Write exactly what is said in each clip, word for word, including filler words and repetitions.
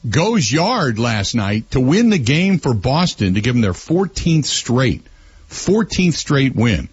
goes yard last night to win the game for Boston to give them their fourteenth straight, fourteenth straight win.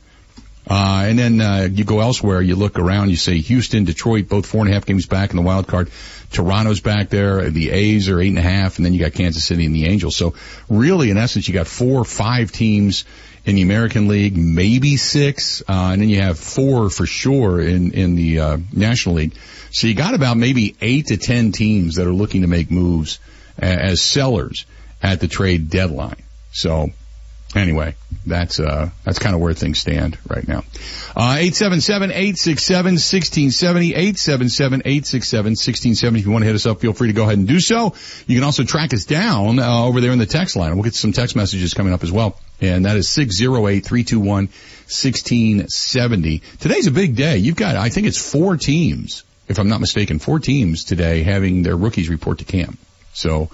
Uh, and then, uh, you go elsewhere, you look around, you say Houston, Detroit, both four and a half games back in the wild card. Toronto's back there, the A's are eight and a half, and then you got Kansas City and the Angels. So really, in essence, you got four or five teams in the American League, maybe six, uh, and then you have four for sure in, in the, uh, National League. So you got about maybe eight to ten teams that are looking to make moves as sellers at the trade deadline. So, anyway, that's, uh, that's kind of where things stand right now. Uh, eight seven seven, eight six seven, one six seven zero, eight seven seven, eight six seven, one six seven zero. If you want to hit us up, feel free to go ahead and do so. You can also track us down, uh, over there in the text line. We'll get some text messages coming up as well. And that is six zero eight, three two one, one six seven zero. Today's a big day. You've got, I think it's four teams, if I'm not mistaken, four teams today having their rookies report to camp. So,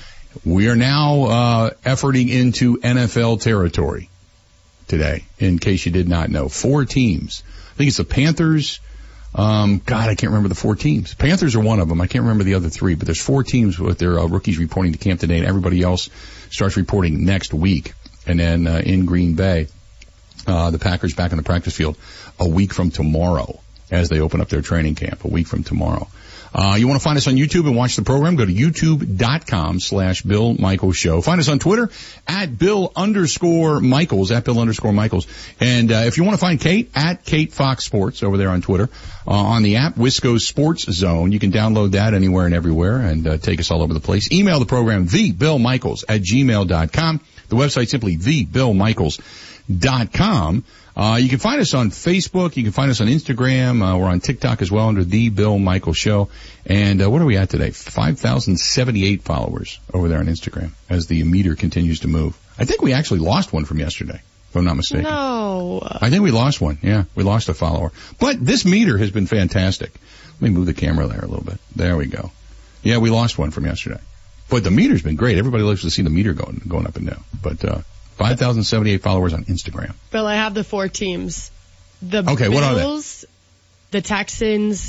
we are now, uh, efforting into N F L territory today, in case you did not know. Four teams. I think it's the Panthers. Um, God, I can't remember the four teams. Panthers are one of them. I can't remember the other three, but there's four teams with their uh, rookies reporting to camp today, and everybody else starts reporting next week. And then, uh, in Green Bay, uh, the Packers back in the practice field a week from tomorrow as they open up their training camp, a week from tomorrow. Uh, you want to find us on YouTube and watch the program? Go to youtube.com slash Bill Michaels Show. Find us on Twitter at Bill underscore Michaels, at Bill underscore Michaels. And, uh, if you want to find Kate, at Kate Fox Sports over there on Twitter, uh, on the app, Wisco Sports Zone. You can download that anywhere and everywhere and, uh, take us all over the place. Email the program, the Bill Michaels at gmail dot com. The website simply the Bill Michaels dot com. Uh, you can find us on Facebook. You can find us on Instagram. Uh, we're on TikTok as well under The Bill Michaels Show. And, uh, what are we at today? five thousand seventy-eight followers over there on Instagram as the meter continues to move. I think we actually lost one from yesterday, if I'm not mistaken. No. I think we lost one. Yeah, we lost a follower. But this meter has been fantastic. Let me move the camera there a little bit. There we go. Yeah, we lost one from yesterday. But the meter's been great. Everybody loves to see the meter going, going up and down. But, uh, five thousand seventy-eight followers on Instagram. Bill, I have the four teams. The okay, Bills, what are they? The Texans,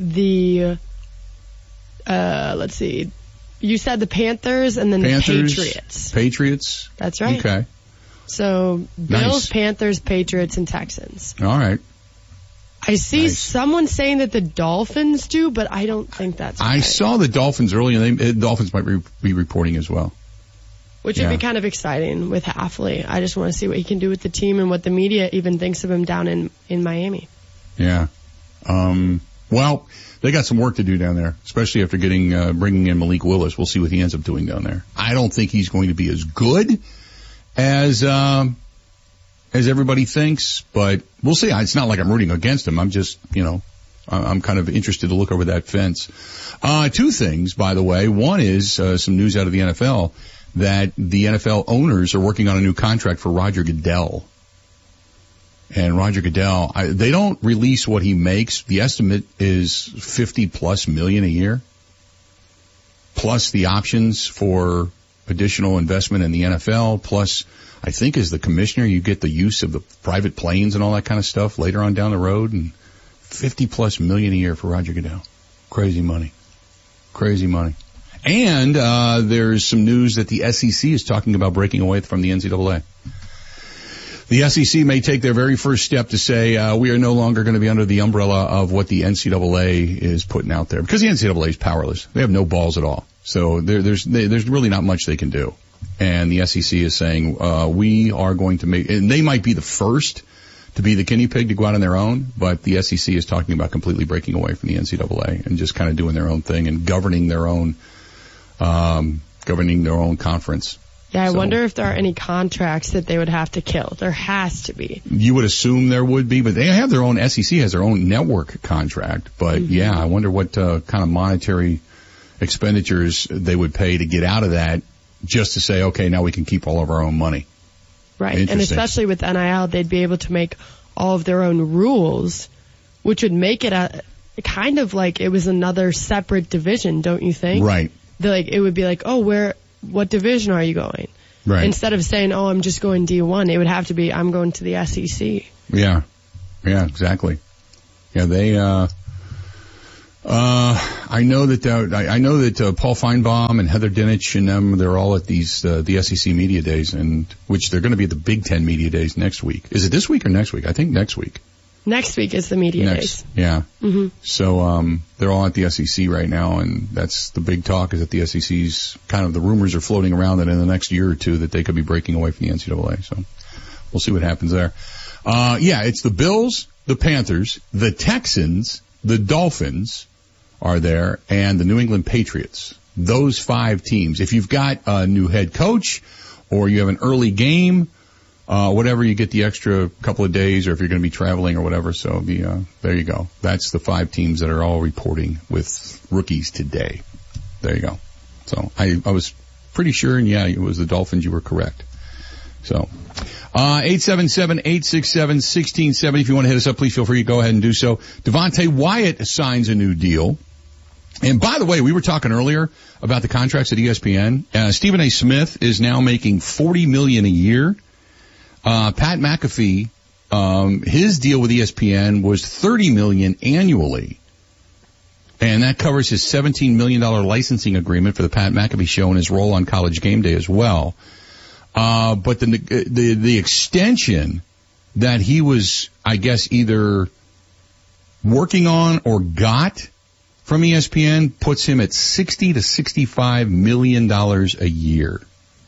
the, uh, let's see. You said the Panthers and then Panthers, the Patriots. Patriots. That's right. Okay. So, Bills, Nice. Panthers, Patriots, and Texans. All right. I see Nice. someone saying that the Dolphins do, but I don't think that's right. I saw the Dolphins early, and they, the Dolphins might re- be reporting as well. Which Yeah. would be kind of exciting with Hafley. I just want to see what he can do with the team and what the media even thinks of him down in, in Miami. Yeah. Um, well, they got some work to do down there, especially after getting, uh, bringing in Malik Willis. We'll see what he ends up doing down there. I don't think he's going to be as good as, um, as everybody thinks, but we'll see. It's not like I'm rooting against him. I'm just, you know, I'm kind of interested to look over that fence. Uh, two things, by the way. One is, uh, some news out of the N F L that the N F L owners are working on a new contract for Roger Goodell. And Roger Goodell, I, they don't release what he makes. The estimate is fifty plus million a year, plus the options for additional investment in the N F L, plus I think as the commissioner you get the use of the private planes and all that kind of stuff later on down the road, and fifty plus million a year for Roger Goodell. Crazy money. Crazy money. And, uh, there's some news that the S E C is talking about breaking away from the N C double A. The S E C may take their very first step to say, uh, we are no longer going to be under the umbrella of what the N C double A is putting out there. Because the N C double A is powerless. They have no balls at all. So there, there's, they, there's really not much they can do. And the S E C is saying, uh, we are going to make, and they might be the first to be the guinea pig to go out on their own, but the S E C is talking about completely breaking away from the N C double A and just kind of doing their own thing and governing their own Um, governing their own conference. Yeah, I so, wonder if there are any contracts that they would have to kill. There has to be. You would assume there would be, but they have their own, S E C has their own network contract. But mm-hmm. yeah, I wonder what uh, kind of monetary expenditures they would pay to get out of that just to say, okay, now we can keep all of our own money. Right, and especially with N I L, they'd be able to make all of their own rules, which would make it a kind of like it was another separate division, don't you think? Right. The, like it would be like, oh, where, what division are you going? Right. Instead of saying, oh, I'm just going D one, it would have to be, I'm going to the S E C. Yeah. Yeah, exactly. Yeah, they, uh, Uh, I know that, uh, I, I know that, uh, Paul Feinbaum and Heather Dinich and them, they're all at these, uh, the S E C Media Days, and, which they're going to be at the Big Ten Media Days next week. Is it this week or next week? I think next week. Next week is the Media next, Days. Yeah. Mm-hmm. So, um, they're all at the S E C right now, and that's the big talk is that the S E C's kind of, the rumors are floating around that in the next year or two that they could be breaking away from the N C double A. So, we'll see what happens there. Uh, yeah, it's the Bills, the Panthers, the Texans, the Dolphins are there, and the New England Patriots. Those five teams. If you've got a new head coach, or you have an early game, uh, whatever, you get the extra couple of days, or if you're going to be traveling or whatever. So the, uh, there you go. That's the five teams that are all reporting with rookies today. There you go. So I, I was pretty sure, and yeah, it was the Dolphins. You were correct. So, uh, eight seven seven, eight six seven, one six seven zero. If you want to hit us up, please feel free to go ahead and do so. Devontae Wyatt signs a new deal. And by the way, we were talking earlier about the contracts at E S P N. Uh, Stephen A. Smith is now making forty million dollars a year. Uh, Pat McAfee, um, his deal with E S P N was thirty million dollars annually. And that covers his seventeen million dollars licensing agreement for the Pat McAfee show and his role on College Game Day as well. Uh, but the, the, the extension that he was, I guess, either working on or got from E S P N puts him at sixty to sixty-five million dollars a year,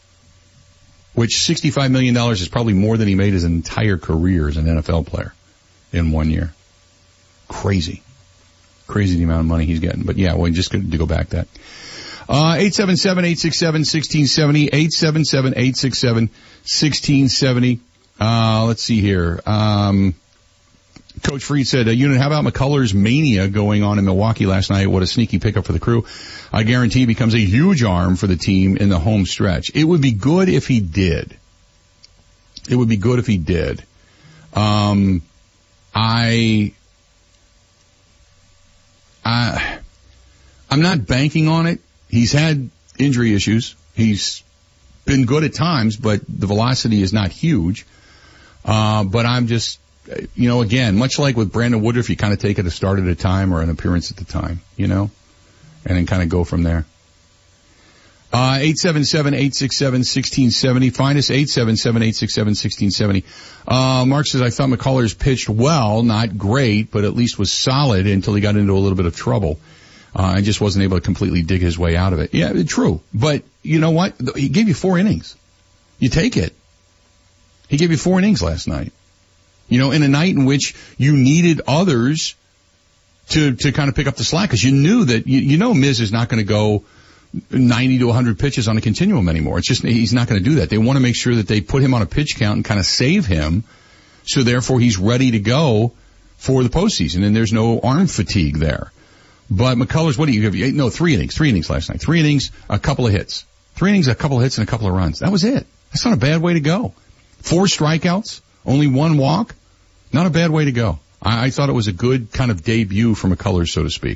which sixty-five million dollars is probably more than he made his entire career as an N F L player in one year. Crazy. Crazy the amount of money he's getting. But yeah, well, just to go back that. Uh, eight seven seven, eight six seven, one six seven zero, eight seven seven, eight six seven, one six seven zero. Uh, let's see here. Um, Coach Freed said, uh, Unit, how about McCullers mania going on in Milwaukee last night? What a sneaky pickup for the Crew. I guarantee he becomes a huge arm for the team in the home stretch. It would be good if he did. It would be good if he did. Um, I, I, I'm not banking on it. He's had injury issues. He's been good at times, but the velocity is not huge. Uh, but I'm just, you know, again, much like with Brandon Woodruff, you kind of take it a start at a time or an appearance at a time, you know, and then kind of go from there. Uh, eight seven seven, eight six seven, one six seven zero. Find us eight seven seven, eight six seven, one six seven zero. Uh, Mark says, I thought McCullers pitched well, not great, but at least was solid until he got into a little bit of trouble. Uh, I just wasn't able to completely dig his way out of it. Yeah, true. But you know what? He gave you four innings. You take it. He gave you four innings last night. You know, in a night in which you needed others to, to kind of pick up the slack, because you knew that, you, you know, Miz is not going to go ninety to one hundred pitches on a continuum anymore. It's just, he's not going to do that. They want to make sure that they put him on a pitch count and kind of save him, so therefore he's ready to go for the postseason, and there's no arm fatigue there. But McCullers, what do you give you? No, three innings. Three innings last night. Three innings, a couple of hits. Three innings, a couple of hits, and a couple of runs. That was it. That's not a bad way to go. Four strikeouts, only one walk. Not a bad way to go. I, I thought it was a good kind of debut for McCullers, so to speak.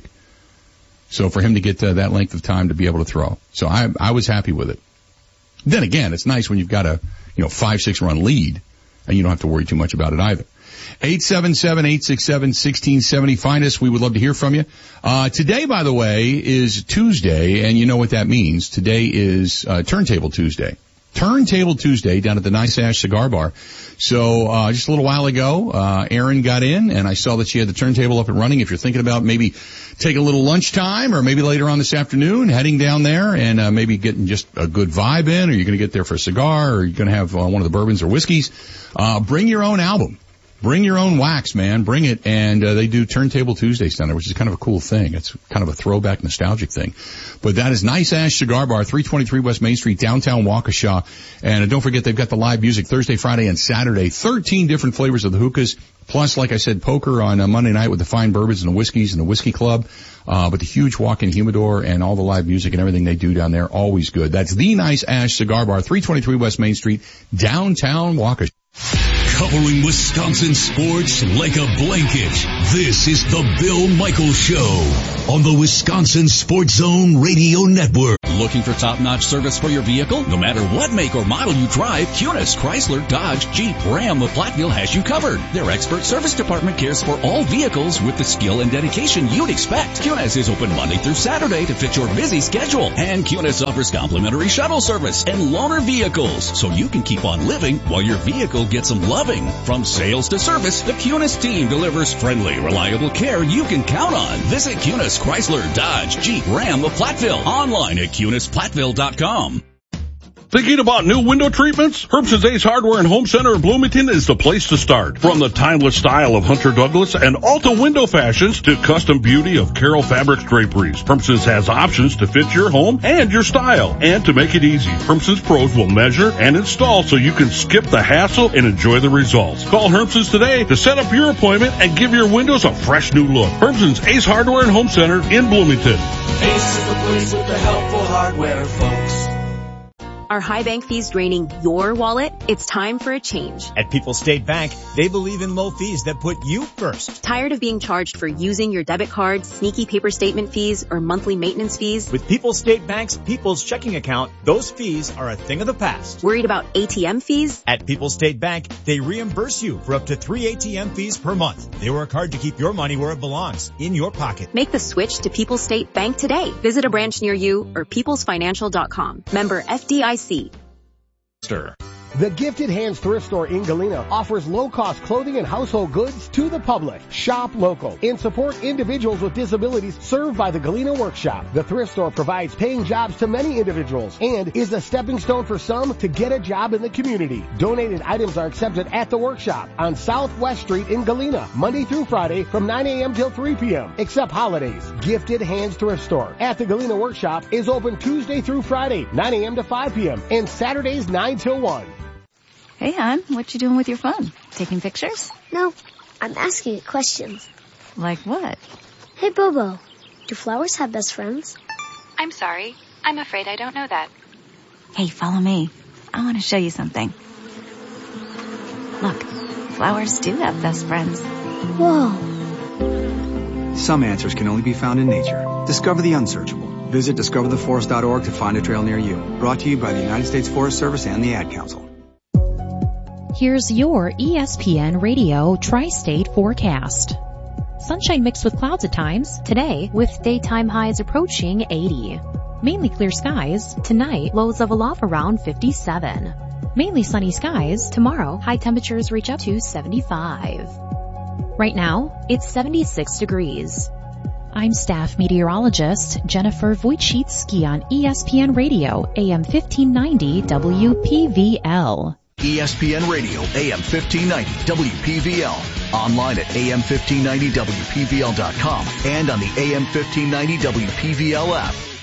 So for him to get uh, that length of time to be able to throw. So I, I was happy with it. Then again, it's nice when you've got a, you know, five, six run lead, and you don't have to worry too much about it either. eight seven seven, eight six seven, one six seven zero. Find us. We would love to hear from you. Uh, today, by the way, is Tuesday, and you know what that means. Today is uh, Turntable Tuesday. Turntable Tuesday down at the Nice Ash Cigar Bar. So uh just a little while ago, uh Erin got in, and I saw that she had the turntable up and running. If you're thinking about maybe taking a little lunchtime or maybe later on this afternoon, heading down there and uh maybe getting just a good vibe in, or you're going to get there for a cigar, or you're going to have uh, one of the bourbons or whiskeys, uh bring your own album. Bring your own wax, man. Bring it. And uh, they do Turntable Tuesdays down there, which is kind of a cool thing. It's kind of a throwback, nostalgic thing. But that is Nice Ash Cigar Bar, three twenty-three West Main Street, downtown Waukesha. And uh, don't forget, they've got the live music Thursday, Friday, and Saturday. thirteen different flavors of the hookahs. Plus, like I said, poker on uh, Monday night with the fine bourbons and the whiskeys and the whiskey club. Uh, but the huge walk-in humidor and all the live music and everything they do down there, always good. That's the Nice Ash Cigar Bar, three twenty-three West Main Street, downtown Waukesha. covering Wisconsin sports like a blanket. This is the Bill Michaels Show on the Wisconsin Sports Zone Radio Network. Looking for top-notch service for your vehicle? No matter what make or model you drive, Kunis, Chrysler, Dodge, Jeep, Ram of Platteville has you covered. Their expert service department cares for all vehicles with the skill and dedication you'd expect. Kunis is open Monday through Saturday to fit your busy schedule. And Kunis offers complimentary shuttle service and loaner vehicles, so you can keep on living while your vehicle gets some loving. From sales to service, the Kunis team delivers friendly, reliable care you can count on. Visit Kunis, Chrysler, Dodge, Jeep, Ram of Platteville. Online at Kunis Platteville dot com. Thinking about new window treatments? Herbson's Ace Hardware and Home Center in Bloomington is the place to start. From the timeless style of Hunter Douglas and Alta window fashions to custom beauty of Carroll Fabrics draperies, Herbson's has options to fit your home and your style. And to make it easy, Herbson's pros will measure and install so you can skip the hassle and enjoy the results. Call Herbson's today to set up your appointment and give your windows a fresh new look. Herbson's Ace Hardware and Home Center in Bloomington. Ace is the place with the helpful hardware, folks. Are high bank fees draining your wallet? It's time for a change. At People's State Bank, they believe in low fees that put you first. Tired of being charged for using your debit card, sneaky paper statement fees, or monthly maintenance fees? With People's State Bank's People's Checking Account, those fees are a thing of the past. Worried about A T M fees? At People's State Bank, they reimburse you for up to three A T M fees per month. They work hard to keep your money where it belongs, in your pocket. Make the switch to People's State Bank today. Visit a branch near you or peoples financial dot com. Member F D I C. The Gifted Hands Thrift Store in Galena offers low-cost clothing and household goods to the public. Shop local and support individuals with disabilities served by the Galena Workshop. The thrift store provides paying jobs to many individuals and is a stepping stone for some to get a job in the community. Donated items are accepted at the workshop on Southwest Street in Galena, Monday through Friday from nine a.m. till three p.m., except holidays. Gifted Hands Thrift Store at the Galena Workshop is open Tuesday through Friday, nine a.m. to five p.m., and Saturdays nine till one. Hey, hon, what you doing with your phone? Taking pictures? No, I'm asking it questions. Like what? Hey, Bobo, do flowers have best friends? I'm sorry. I'm afraid I don't know that. Hey, follow me. I want to show you something. Look, flowers do have best friends. Whoa. Some answers can only be found in nature. Discover the unsearchable. Visit discover the forest dot org to find a trail near you. Brought to you by the United States Forest Service and the Ad Council. Here's your E S P N Radio Tri-State forecast. Sunshine mixed with clouds at times today, with daytime highs approaching eighty. Mainly clear skies tonight, lows level off around fifty-seven. Mainly sunny skies tomorrow, high temperatures reach up to seventy-five. Right now, it's seventy-six degrees. I'm staff meteorologist Jennifer Wojcicki on E S P N Radio, A M fifteen ninety W P V L. E S P N Radio, A M fifteen ninety W P V L. Online at A M fifteen ninety W P V L dot com and on the A M fifteen ninety W P V L app.